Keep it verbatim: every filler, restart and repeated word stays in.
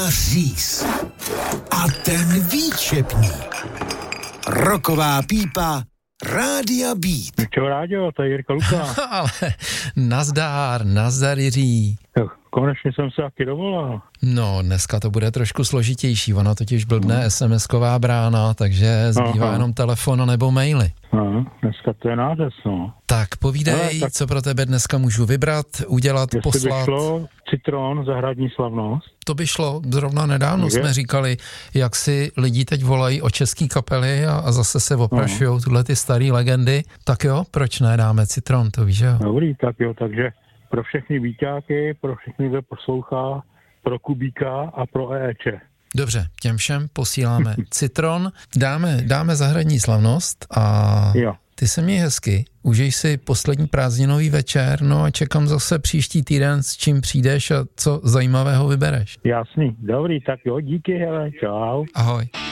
Říz a ten výčepník. Roková pípa Rádia Beat. Čau rádio, to je Jirka Luka. Ale nazdár, nazdar Jiří. Konečně jsem se taky dovolal. No, dneska to bude trošku složitější, ona totiž blbne no. es em esková brána, takže zbývá Aha. jenom telefon nebo maily. Aha, dneska to je nářez, no. Tak povídej, Ale, tak... co pro tebe dneska můžu vybrat, udělat, Jestli poslat. Jestli by šlo Citron, zahradní slavnost. To by šlo, zrovna nedávno Může? jsme říkali, jak si lidi teď volají o český kapely a, a zase se oprašujou tyhle ty staré legendy. Tak jo, proč ne, dáme Citron, to víš, jo? Dobrý, tak jo, takže pro všechny víťáky, pro všechny, kdo poslouchá, pro Kubíka a pro EEče. Dobře, těm všem posíláme Citron, dáme, dáme zahradní slavnost a jo. Ty se měj hezky, užij si poslední prázdninový večer, no a čekám zase příští týden, s čím přijdeš a co zajímavého vybereš. Jasný, dobrý, tak jo, díky, hele, čau. Ahoj.